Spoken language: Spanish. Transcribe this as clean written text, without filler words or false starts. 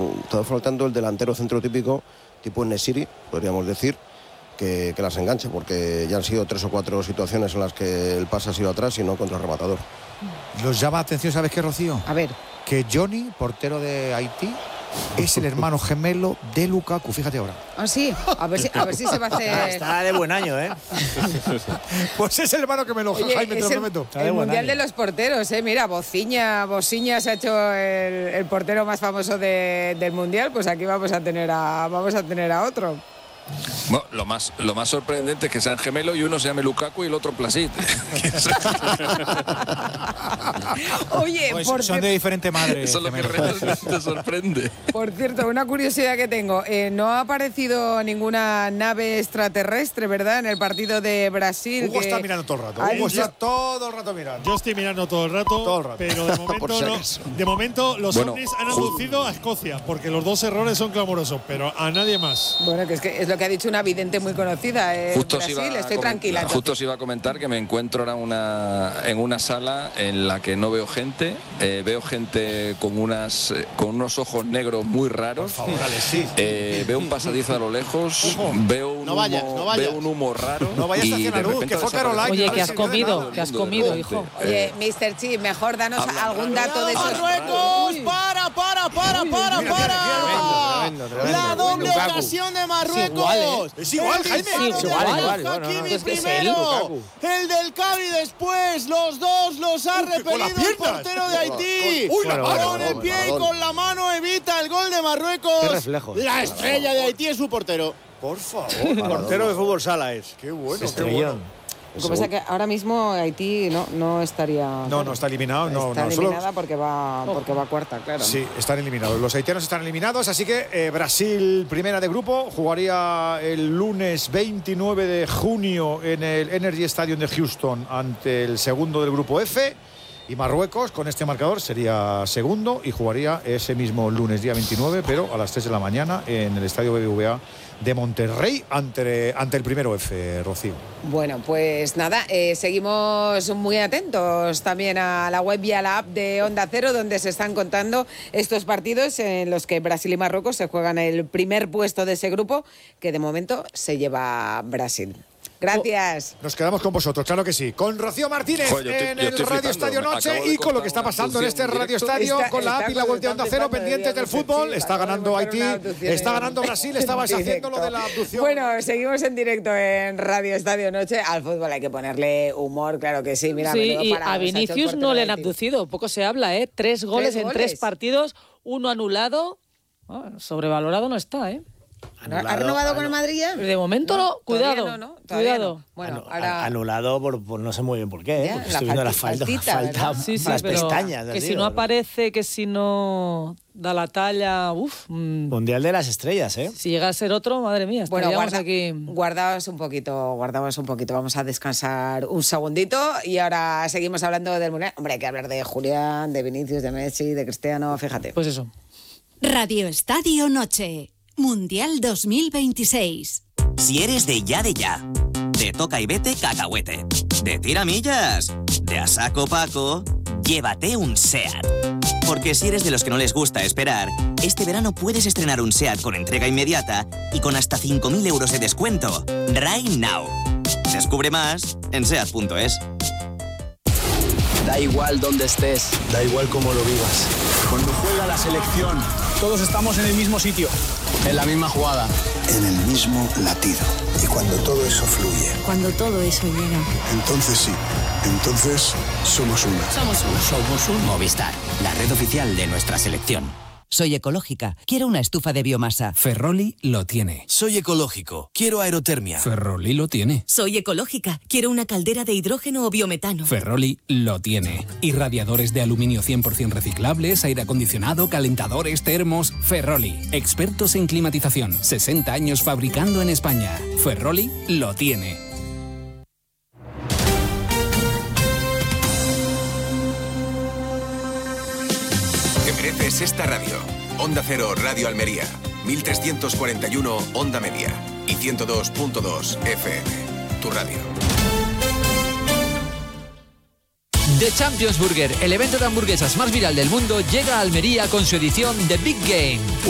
está faltando el delantero centro típico, tipo Nesiri, podríamos decir, que las enganche, porque ya han sido 3 o 4 situaciones en las que el pase ha sido atrás y no contra el rematador. Nos llama la atención, ¿sabes qué, Rocío? A ver. Que Johnny, portero de Haití, es el hermano gemelo de Lukaku, fíjate ahora. Ah, sí, a ver si se va a hacer. Está de buen año, ¿eh? Pues es el hermano gemelo, Jaime, te lo prometo. El mundial de los porteros, mira, Bociña se ha hecho el portero más famoso del mundial, pues aquí vamos a tener a otro. Bueno, lo más sorprendente es que sean gemelos y uno se llame Lukaku y el otro Plasit. Oye, pues son de diferente madre. Eso es lo que realmente sorprende. Por cierto, una curiosidad que tengo. No ha aparecido ninguna nave extraterrestre, ¿verdad? En el partido de Brasil. Hugo está mirando todo el rato. Hugo está todo el rato mirando. Yo estoy mirando todo el rato. Pero de momento los ovnis han aducido a Escocia, porque los 2 errores son clamorosos, pero a nadie más. Bueno, que es lo que ha dicho una vidente muy conocida. Brasil, estoy tranquila. Justo os iba a comentar que me encuentro ahora en una sala en la que no veo gente. Veo gente con unos ojos negros muy raros. Por favor, dale, sí. Veo un pasadizo a lo lejos. Veo un humo raro. No vayas hacia la luz, que fue Caroline. Oye, ¿qué has comido? ¿Qué has comido, hijo? Oye, Mr. Chip, mejor danos algún dato de esos. ¡Marruecos! ¡Para! La doble ocasión de Marruecos. Es igual, Jaime. Es igual. Primero, el del Cavi después. Los dos los ha repelido el portero de Haití. Con el pie y con la mano evita el gol de Marruecos. La estrella de Haití es su portero. Por favor. Portero de fútbol sala es. Qué bueno, Estrellón. Lo que pasa es que ahora mismo Haití no estaría. No está eliminado. Está eliminada porque va cuarta, claro. Sí, están eliminados. Los haitianos están eliminados, así que Brasil, primera de grupo, jugaría el lunes 29 de junio en el Energy Stadium de Houston ante el segundo del grupo F. Y Marruecos, con este marcador, sería segundo y jugaría ese mismo lunes, día 29, pero a las 3 de la mañana en el estadio BBVA de Monterrey ante el primero F, Rocío. Bueno, pues nada, seguimos muy atentos también a la web y a la app de Onda Cero, donde se están contando estos partidos en los que Brasil y Marruecos se juegan el primer puesto de ese grupo, que de momento se lleva Brasil. Gracias. Nos quedamos con vosotros, claro que sí. Con Rocío Martínez en el Radio Estadio Noche y con lo que está pasando en este Radio Estadio, con la app y la web de Onda Cero, pendientes del fútbol. Está ganando Haití, está ganando Brasil, estabas haciendo lo de la abducción. Bueno, seguimos en directo en Radio Estadio Noche. Al fútbol hay que ponerle humor, claro que sí. Mira, sí, y a Vinicius no le han abducido, poco se habla, 3 goles en 3 partidos, 1 anulado. Sobrevalorado no está, ¿Ha renovado con el Madrid ya? De momento no, cuidado. Cuidado. Bueno, ahora anulado por no sé muy bien por qué, ya, porque estoy viendo la falta sí, las pestañas. Que si no aparece, que si no da la talla, Mundial de las estrellas, Si llega a ser otro, madre mía, estaríamos aquí. Guardaos un poquito. Vamos a descansar un segundito y ahora seguimos hablando del Mundial. Hombre, hay que hablar de Julián, de Vinicius, de Messi, de Cristiano, fíjate. Pues eso. Radio Estadio Noche. Mundial 2026. Si eres de ya, de toca y vete cacahuete, de tiramillas, de a saco Paco, llévate un SEAT. Porque si eres de los que no les gusta esperar, este verano puedes estrenar un SEAT con entrega inmediata y con hasta 5.000 euros de descuento. Right now. Descubre más en SEAT.es. Da igual dónde estés, da igual cómo lo vivas. Cuando juega la selección, todos estamos en el mismo sitio, en la misma jugada, en el mismo latido. Y cuando todo eso fluye, cuando todo eso llega, entonces sí, entonces somos uno. Somos un Movistar, la red oficial de nuestra selección. Soy ecológica, quiero una estufa de biomasa. Ferroli lo tiene. Soy ecológico, quiero aerotermia. Ferroli lo tiene. Soy ecológica, quiero una caldera de hidrógeno o biometano. Ferroli lo tiene. Y radiadores de aluminio 100% reciclables, aire acondicionado, calentadores, termos. Ferroli, expertos en climatización, 60 años fabricando en España. Ferroli lo tiene. Mereces esta radio. Onda Cero Radio Almería, 1341 Onda Media y 102.2 FM. Tu radio. The Champions Burger, el evento de hamburguesas más viral del mundo, llega a Almería con su edición The Big Game.